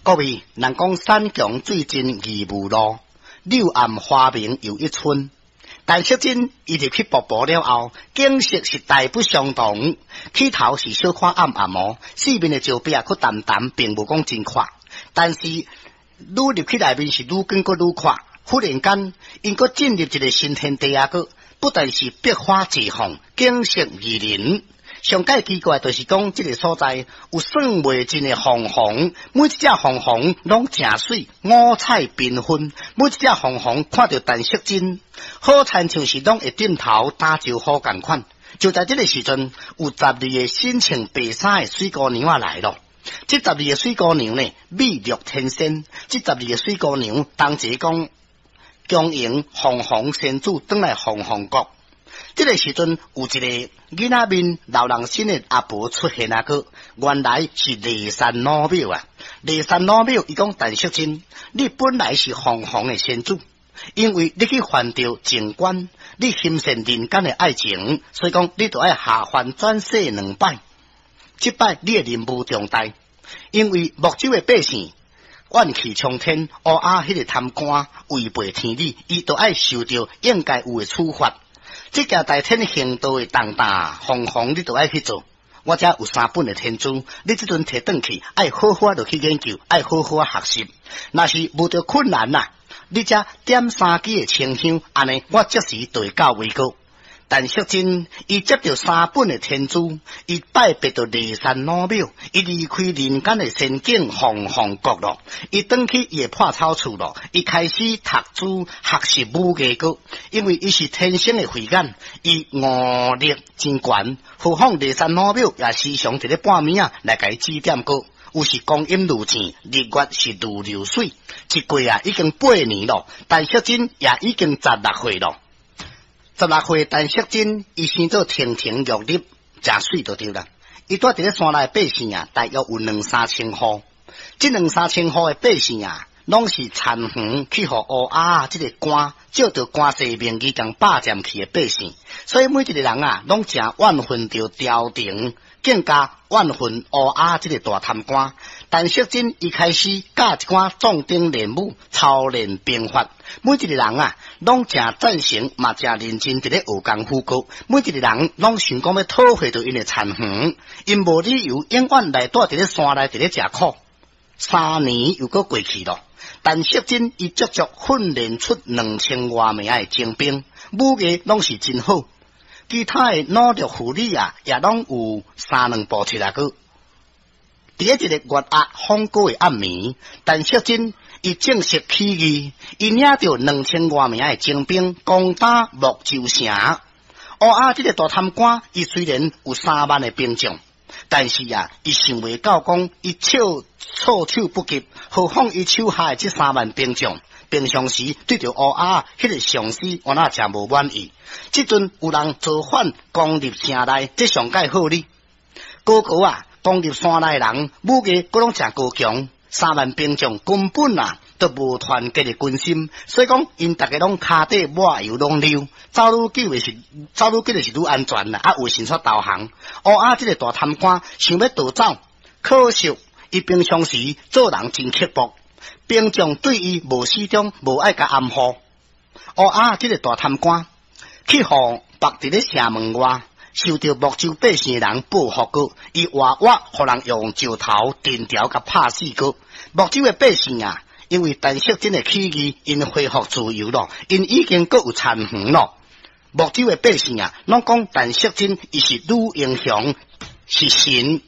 各位，人讲山强水尽疑无路，柳暗花明又一村。但惜真伊入去瀑布了后，景色是大不相同。起头是小看暗暗哦，四面的石壁佫淡淡，并无讲真阔。但是愈入去内面是愈更佫愈阔。忽然间，因佫进入一个新天地啊！佫不但是百花齐放，景色宜人。上界奇怪就是讲，这个所在有算袂尽的红红，每一只红红拢正水，五彩缤纷。每一只红红看到但惜真，好亲像是拢会点头打招呼共款。就在这个时阵，有12个身穿白衫的水姑娘来了。这12个水姑娘呢，美丽天仙。这12个水姑娘，同齐讲，恭迎红红仙子转来红红国。这个时阵，有一个囡仔面老人身的阿婆出现啊！个原来是骊山老庙啊！骊山老庙伊讲但惜真，你本来是红红的仙子，因为你去犯着情关，你欣赏人间的爱情，所以讲你就要下凡转世2摆。这摆你的任务重大，因为木州的百姓怨气冲天，迄个贪官违背天理，伊就要受到应该有的处罚。这件大天行道的重大红红，你都爱去做。我遮有3本的天珠，你这阵摕转去，爱好好就去研究，爱好好学习。若是遇到困难呐，你遮点3支的清香，安尼我即时就会到位过。但惜真，伊接到3本的天珠，伊拜别到骊山老庙，伊离开人间的仙境红红国咯。伊转去伊的破草厝咯，伊开始读书学习武艺个，因为伊是天生的慧眼，伊悟力真悬。何况骊山老庙也时常伫咧半暝啊来甲伊指点个。有时光阴如箭，日月是如流水，一过啊已经8年咯，但惜真也已经16岁咯。16岁，但惜真，伊生做亭亭玉立，真水就对啦。伊住伫咧山内百姓啊，大约有2-3千户。这2-3千户的百姓啊，拢是田园去互这个官照着官势名义将霸占去的百姓，所以每一个人啊，拢真怨恨着朝廷，更加怨恨这个大贪官。但惜真，伊开始教一寡壮丁练武，操练兵法。每一个人啊，拢真赞成，嘛真认真伫咧学功夫个。每一个人拢想讲要讨回到因的田园，因无理由永远来住伫咧山内伫咧食苦。3年又过去咯，但惜真伊足足训练出2000多名的精兵，武艺拢是真好。其他的努力护理啊，也拢有3-2步出来个。伫咧一个月黑风高的暗暝，但惜真伊正式起义，伊领着2000多名的精兵攻打木州城。这个大贪官，伊虽然有3万的兵将，但是啊，伊想袂到讲伊措手不及，何况伊手下的这3万兵将，平常时对着迄个上司，我那真无满意。即阵有人造反攻入城内，这上界好哩。高啊！攻入山内人，武艺佫拢真高强，3万兵将根本都无团结的军心，所以讲因大家拢骹底抹油拢溜，走愈久就是愈安全啦。有先出投降。这个大贪官想要逃走，可惜伊平常时做人真刻薄，兵将对伊无始终无爱甲暗号。这个大贪官去互绑伫咧城门外。受到木州百姓的人报复过，伊活互人用石头、电条甲拍死过。木州的百姓啊，因为但惜真的起义，因恢复自由咯，因已经佫有田园咯。木州的百姓啊，拢讲但惜真伊是女英雄，是神。